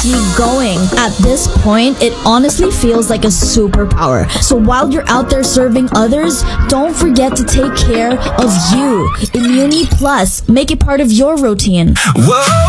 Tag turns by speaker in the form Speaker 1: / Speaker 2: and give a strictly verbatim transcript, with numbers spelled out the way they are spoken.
Speaker 1: you going. At this point, it honestly feels like a superpower. So while you're out there serving others, don't forget to take care of you. Immunity Plus, make it part of your routine.
Speaker 2: Whoa.